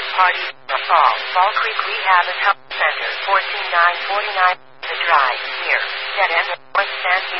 party. Fall Creek Rehab and Health Center, 14949 The Drive, near Dead End, North San